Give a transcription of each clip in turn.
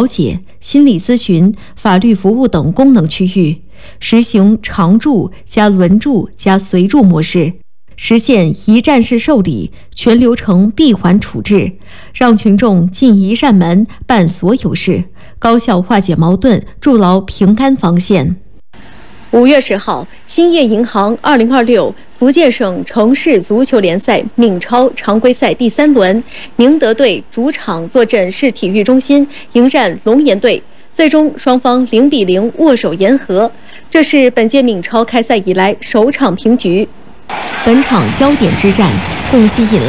调解、心理咨询、法律服务等功能区域，实行常驻加轮驻加随驻模式，实现一站式受理，全流程闭环处置，让群众进一扇门办所有事，高效化解矛盾，筑牢平安防线。5月10号，兴业银行2026福建省城市足球联赛闽超常规赛第3轮，宁德队主场坐镇市体育中心迎战龙岩队，最终双方0-0握手言和，这是本届闽超开赛以来首场平局。本场焦点之战共吸引了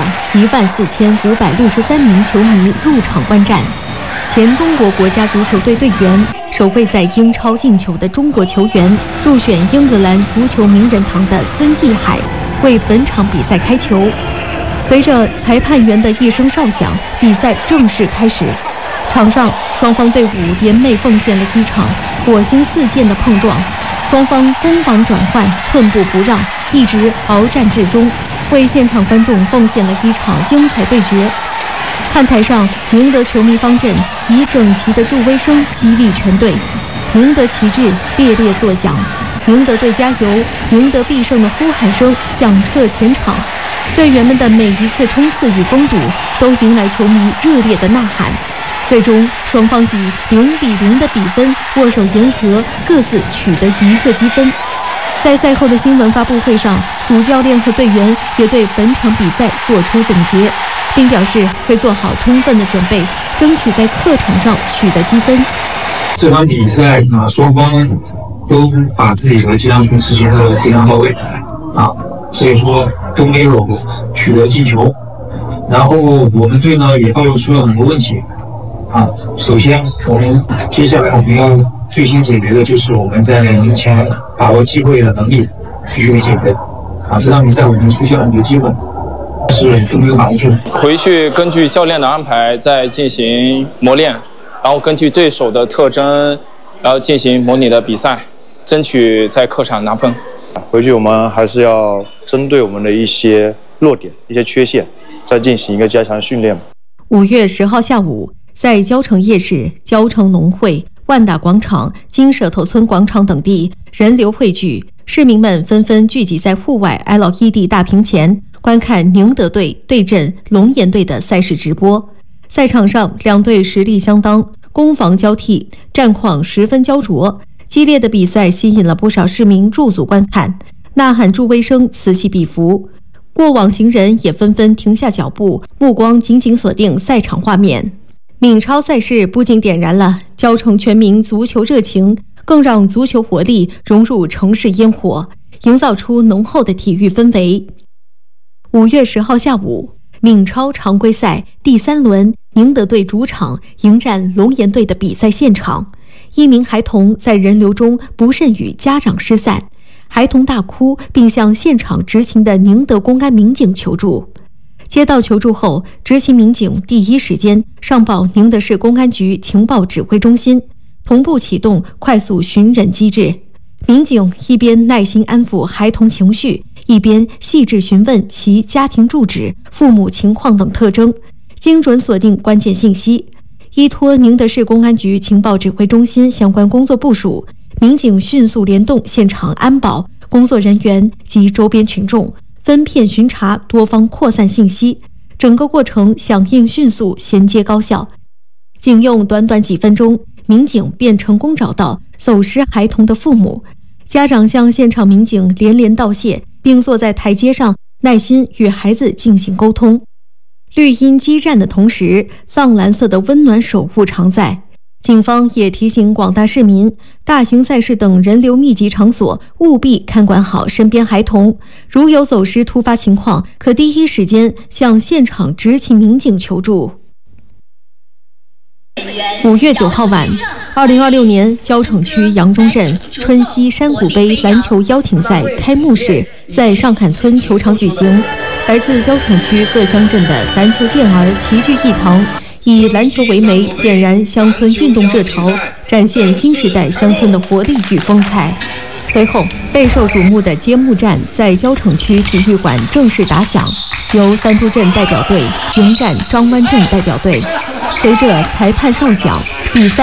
14563名球迷入场观战。前中国国家足球队队员、首位在英超进球的中国球员、入选英格兰足球名人堂的孙继海为本场比赛开球。随着裁判员的一声哨响，比赛正式开始。场上双方队伍联袂奉献了一场火星四溅的碰撞，双方攻防转换，寸步不让，一直鏖战至终，为现场观众奉献了一场精彩对决。看台上，宁德球迷方阵以整齐的助威声激励全队，宁德旗帜猎猎作响，宁德队加油，宁德必胜的呼喊声响彻全场。队员们的每一次冲刺与攻堵都迎来球迷热烈的呐喊。最终，双方以0-0的比分握手言和，各自取得1个积分。在赛后的新闻发布会上，主教练和队员也对本场比赛做出总结，并表示会做好充分的准备，争取在客场上取得积分。 这场比赛双方都把自己的技战术执行得非常到位所以说都没有取得进球。然后我们队呢也暴露出了很多问题首先接下来我们要最先解决的就是我们在赢前把握机会的能力必须得解决这场比赛我们出现了很多机会，是都没有把握住。 回去根据教练的安排再进行磨练，然后根据对手的特征，然后进行模拟的比赛，争取在客场拿分。 回去我们还是要针对我们的一些弱点、一些缺陷，再进行一个加强训练。 5月10号下午，在蕉城夜市、蕉城农会、万达广场、金舍头村广场等地人流汇聚，市民们纷纷聚集在户外 LED 大屏前，观看宁德队对阵龙岩队的赛事直播。赛场上，两队实力相当，攻防交替，战况十分焦灼。激烈的比赛吸引了不少市民驻足观看，呐喊助威声此起彼伏。过往行人也纷纷停下脚步，目光紧紧锁定赛场画面。闽超赛事不仅点燃了蕉城全民足球热情，更让足球活力融入城市烟火，营造出浓厚的体育氛围。5月10号下午，闽超常规赛第3轮，宁德队主场迎战龙岩队的比赛现场，一名孩童在人流中不慎与家长失散，孩童大哭，并向现场执勤的宁德公安民警求助。接到求助后，执勤民警第一时间上报宁德市公安局情报指挥中心，同步启动快速寻人机制。民警一边耐心安抚孩童情绪，一边细致询问其家庭住址、父母情况等特征，精准锁定关键信息。依托宁德市公安局情报指挥中心相关工作部署，民警迅速联动现场安保工作人员及周边群众，分片巡查，多方扩散信息，整个过程响应迅速，衔接高效。仅用短短几分钟，民警便成功找到走失孩童的父母。家长向现场民警连连道谢，并坐在台阶上耐心与孩子进行沟通。绿茵激战的同时，藏蓝色的温暖守护常在。警方也提醒广大市民，大型赛事等人流密集场所务必看管好身边孩童，如有走失突发情况，可第一时间向现场执勤民警求助。5月9号晚，2026年蕉城区杨中镇春熙山谷杯篮球邀请赛开幕式在上坎村球场举行，来自蕉城区各乡镇的篮球健儿齐聚一堂，以篮球为媒，点燃乡村运动热潮，展现新时代乡村的活力与风采。随后，备受瞩目的揭幕战在蕉城区体育馆正式打响，由三都镇代表队迎战张湾镇代表队。随着裁判哨响，比赛